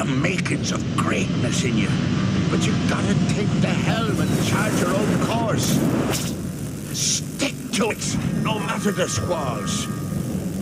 the makings of greatness in you. But you gotta take the helm and charge your own course. Stick to it, no matter the squalls.